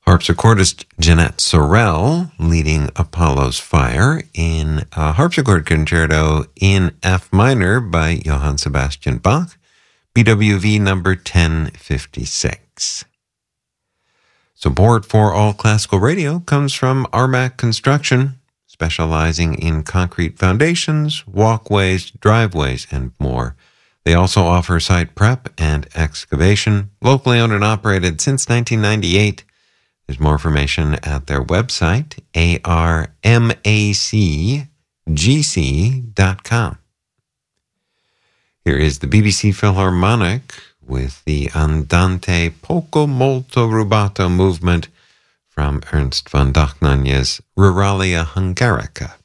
Harpsichordist Jeanette Sorel leading Apollo's Fire in a harpsichord concerto in F minor by Johann Sebastian Bach, BWV number 1056. Support for All Classical Radio comes from Armac Construction, specializing in concrete foundations, walkways, driveways, and more. They also offer site prep and excavation, locally owned and operated since 1998. There's more information at their website, armacgc.com. Here is the BBC Philharmonic with the Andante poco molto rubato movement from Ernst von Dochnanye's Ruralia Hungarica.